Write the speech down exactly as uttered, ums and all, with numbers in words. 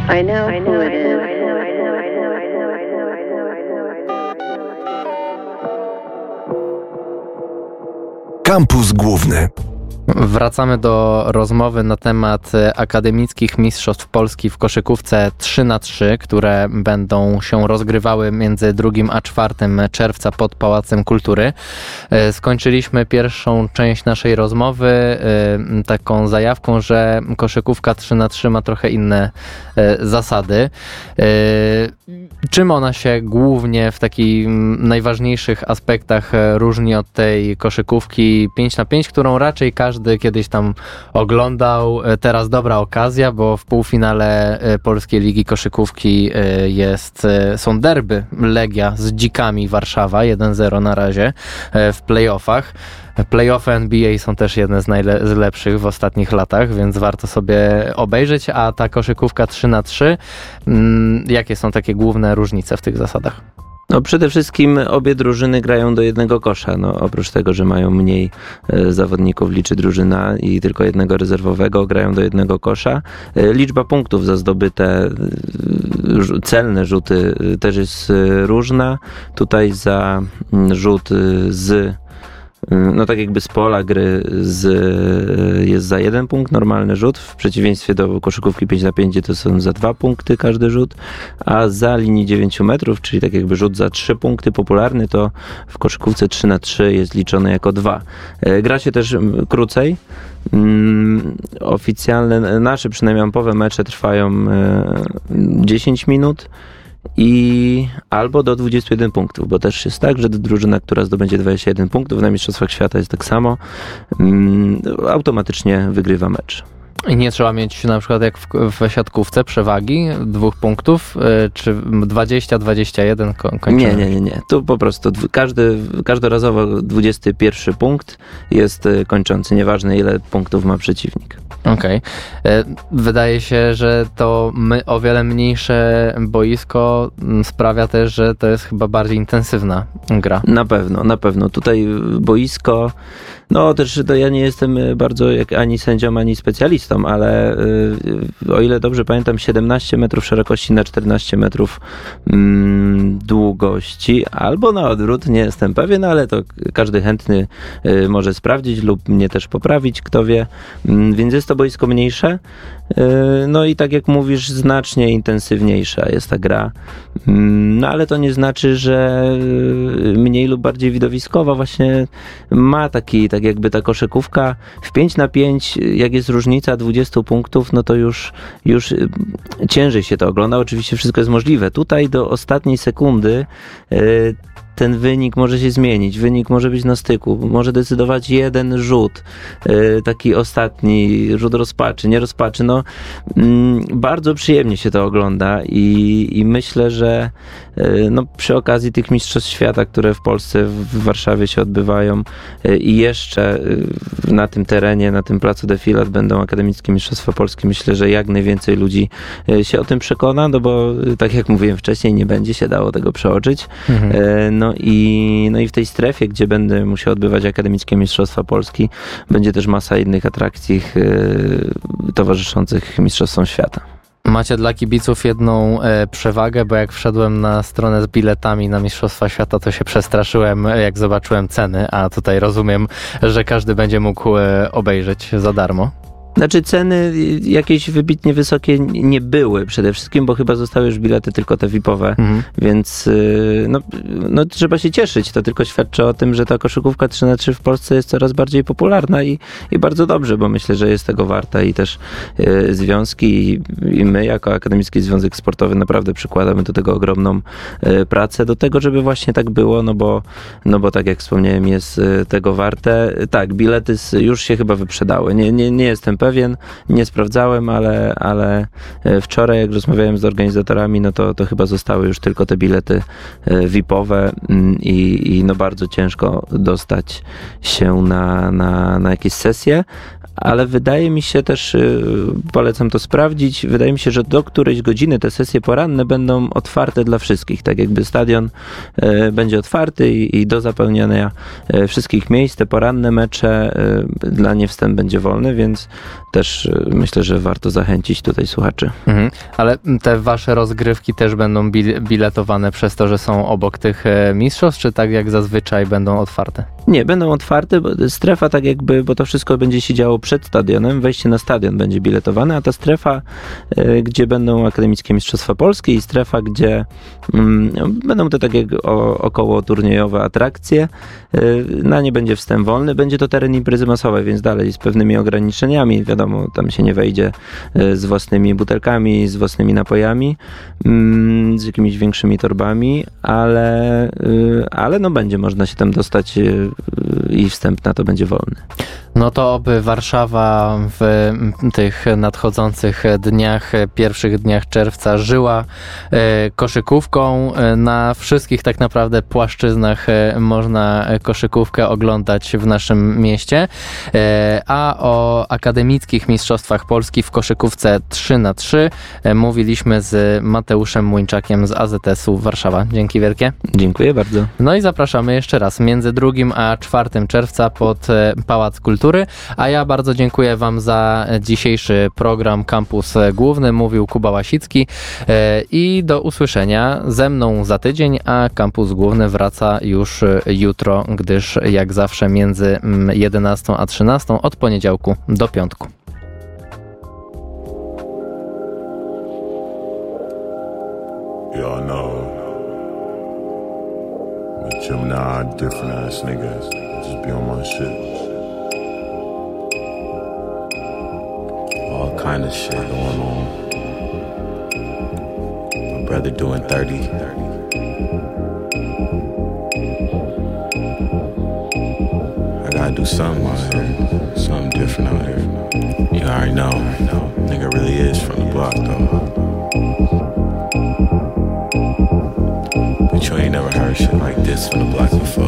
I know who it is. Kampus Główny. Wracamy do rozmowy na temat akademickich mistrzostw Polski w koszykówce trzy na trzy, które będą się rozgrywały między drugim a czwartym czerwca pod Pałacem Kultury. Skończyliśmy pierwszą część naszej rozmowy taką zajawką, że koszykówka trzy na trzy ma trochę inne zasady. Czym ona się głównie w takich najważniejszych aspektach różni od tej koszykówki pięć na pięć, którą raczej każdy kiedyś tam oglądał? Teraz dobra okazja, bo w półfinale Polskiej Ligi Koszykówki jest, są derby Legia z Dzikami Warszawa, jeden zero na razie w playoffach. Playoffy N B A są też jedne z najlepszych w ostatnich latach, więc warto sobie obejrzeć, a ta koszykówka trzy na trzy, jakie są takie główne różnice w tych zasadach? No przede wszystkim obie drużyny grają do jednego kosza. No, oprócz tego, że mają mniej e, zawodników, liczy drużyna i tylko jednego rezerwowego, grają do jednego kosza. E, liczba punktów za zdobyte e, celne rzuty e, też jest e, różna. Tutaj za m, rzut e, z no tak jakby z pola gry z, jest za jeden punkt normalny rzut, w przeciwieństwie do koszykówki pięć na pięć, gdzie to są za dwa punkty każdy rzut, a za linii dziewięć metrów, czyli tak jakby rzut za trzy punkty popularny, to w koszykówce trzy na trzy jest liczony jako dwa. Gra się też krócej. Oficjalne, nasze przynajmniej ampowe mecze trwają dziesięć minut. I albo do dwudziestu jeden punktów, bo też jest tak, że drużyna, która zdobędzie dwadzieścia jeden punktów na Mistrzostwach Świata jest tak samo, um, automatycznie wygrywa mecz. I nie trzeba mieć na przykład jak w, w siatkówce przewagi dwóch punktów, yy, czy dwadzieścia dwadzieścia jeden kończymy? Nie, nie, nie, nie. Tu po prostu dw- każdy, każdorazowo dwudziesty pierwszy punkt jest kończący, nieważne ile punktów ma przeciwnik. Okej. Okay. Wydaje się, że to my, o wiele mniejsze boisko sprawia też, że to jest chyba bardziej intensywna gra. Na pewno, na pewno. Tutaj boisko, no też to ja nie jestem bardzo jak ani sędzią, ani specjalistą, ale yy, o ile dobrze pamiętam, siedemnaście metrów szerokości na czternaście metrów mm, długości, albo na odwrót, nie jestem pewien, ale to każdy chętny yy, może sprawdzić lub mnie też poprawić, kto wie, yy, więc jest to boisko mniejsze, yy, no i tak jak mówisz, znacznie intensywniejsza jest ta gra, yy, no ale to nie znaczy, że mniej lub bardziej widowiskowa, właśnie ma taki, tak jakby ta koszykówka w pięć na pięć, jak jest różnica dwudziestu punktów, no to już, już ciężej się to ogląda. Oczywiście wszystko jest możliwe. Tutaj do ostatniej sekundy yy, ten wynik może się zmienić, wynik może być na styku, może decydować jeden rzut, yy, taki ostatni rzut rozpaczy, nie rozpaczy, no yy, bardzo przyjemnie się to ogląda i, i myślę, że yy, no, przy okazji tych Mistrzostw Świata, które w Polsce, w Warszawie się odbywają yy, i jeszcze yy, na tym terenie, na tym placu Defilat będą Akademickie Mistrzostwa Polskie, myślę, że jak najwięcej ludzi yy, się o tym przekona, no bo yy, tak jak mówiłem wcześniej, nie będzie się dało tego przeoczyć. Mhm. Yy, no I, no i w tej strefie, gdzie będę musiał odbywać Akademickie Mistrzostwa Polski, będzie też masa innych atrakcji yy, towarzyszących Mistrzostwom Świata. Macie dla kibiców jedną e, przewagę, bo jak wszedłem na stronę z biletami na Mistrzostwa Świata, to się przestraszyłem, jak zobaczyłem ceny, a tutaj rozumiem, że każdy będzie mógł e, obejrzeć za darmo. Znaczy ceny jakieś wybitnie wysokie nie były przede wszystkim, bo chyba zostały już bilety tylko te V I P-owe, mhm. więc no, no trzeba się cieszyć. To tylko świadczy o tym, że ta koszykówka trzy na trzy w Polsce jest coraz bardziej popularna i, i bardzo dobrze, bo myślę, że jest tego warta i też y, związki i, i my jako Akademicki Związek Sportowy naprawdę przykładamy do tego ogromną y, pracę, do tego, żeby właśnie tak było, no bo, no bo tak jak wspomniałem, jest y, tego warte. Tak, bilety już się chyba wyprzedały. Nie, nie, nie jestem pewien, nie sprawdzałem, ale, ale wczoraj jak rozmawiałem z organizatorami, no to, to chyba zostały już tylko te bilety V I P-owe i, i no bardzo ciężko dostać się na, na, na jakieś sesje, ale wydaje mi się też, polecam to sprawdzić, wydaje mi się, że do którejś godziny te sesje poranne będą otwarte dla wszystkich, tak jakby stadion będzie otwarty i, i do zapełniania wszystkich miejsc, te poranne mecze dla nie wstęp będzie wolny, więc też myślę, że warto zachęcić tutaj słuchaczy. Mhm. Ale te wasze rozgrywki też będą biletowane przez to, że są obok tych mistrzostw, czy tak jak zazwyczaj będą otwarte? Nie, będą otwarte, bo strefa tak jakby, bo to wszystko będzie się działo przed stadionem, wejście na stadion będzie biletowane, a ta strefa, gdzie będą Akademickie Mistrzostwa Polskie i strefa, gdzie mm, będą to tak jak o, około turniejowe atrakcje, na nie będzie wstęp wolny, będzie to teren imprezy masowej, więc dalej z pewnymi ograniczeniami, wiadomo, tam się nie wejdzie z własnymi butelkami, z własnymi napojami, z jakimiś większymi torbami, ale, ale no będzie można się tam dostać i wstęp na to będzie wolny. No to oby Warszawa w tych nadchodzących dniach, pierwszych dniach czerwca żyła koszykówką. Na wszystkich tak naprawdę płaszczyznach można koszykówkę oglądać w naszym mieście. A o Akademickich Mistrzostwach Polski w koszykówce trzy na trzy mówiliśmy z Mateuszem Młyńczakiem z A Z S-u Warszawa. Dzięki wielkie. Dziękuję bardzo. No i zapraszamy jeszcze raz między drugim a czwartym czerwca pod Pałac Kultury. A ja bardzo dziękuję wam za dzisiejszy program Kampus Główny. Mówił Kuba Łasicki i do usłyszenia ze mną za tydzień, a Kampus Główny wraca już jutro, gdyż jak zawsze między jedenastą a trzynastą od poniedziałku do piątku. Y'all know me, Gemini, different ass niggas. Just be on my shit. All kind of shit going on. My brother doing thirty. I gotta do something out here. Something different out here. You already know. Nigga really is from the block though. But you ain't never heard shit like this from the block before.